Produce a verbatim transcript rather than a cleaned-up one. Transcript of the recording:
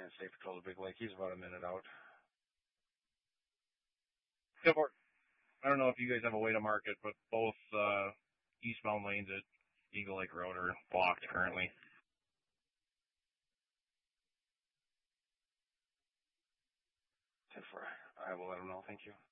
and State Patrol of Big Lake. He's about a minute out. Support. I don't know if you guys have a way to mark it, but both uh, eastbound lanes at Eagle Lake Road are blocked currently. ten four. I will let him know. Thank you.